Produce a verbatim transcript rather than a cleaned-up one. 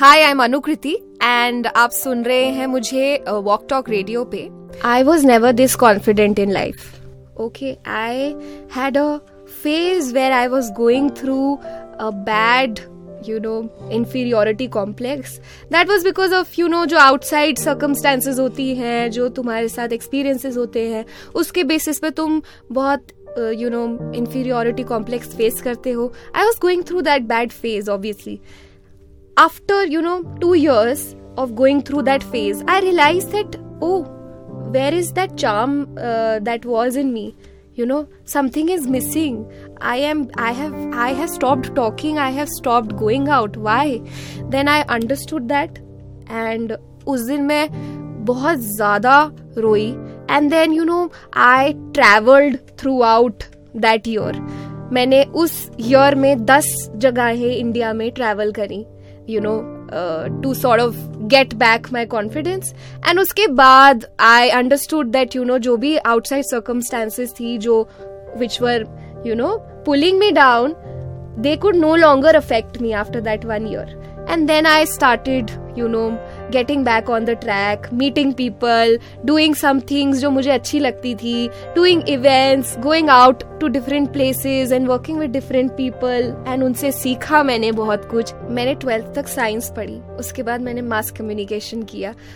Hi, I am Anukriti and आप सुन रहे हैं मुझे वॉक टॉक रेडियो पे. I was never this confident in life. Okay, I had a phase where I was going through a bad, you know, inferiority complex. That was because of, you know, जो outside circumstances होती हैं, जो तुम्हारे साथ experiences होते हैं, उसके basis पे तुम बहुत, uh, you know, inferiority complex face करते हो. I was going through that bad phase, obviously. After, you know, two years of going through that phase, I realized that, oh, where is that charm uh, that was in me? You know, something is missing. I am, I have, I have stopped talking. I have stopped going out. Why? Then I understood that. And उस दिन मैं बहुत ज़्यादा रोई. And then, you know, I traveled throughout that year. मैंने उस year में दस जगहें इंडिया में travel करी. You know, uh, to sort of get back my confidence. And उसके बाद I understood that, you know, जो भी outside circumstances थी जो which were, you know, pulling me down, they could no longer affect me after that one year. And then I started, you know, getting back on the track, meeting people, doing some things जो मुझे अच्छी लगती थी, doing events, going out to different places and working with different people. And उनसे सीखा मैंने बहुत कुछ. मैंने ट्वेल्थ तक साइंस पढ़ी, उसके बाद मैंने मास कम्युनिकेशन किया.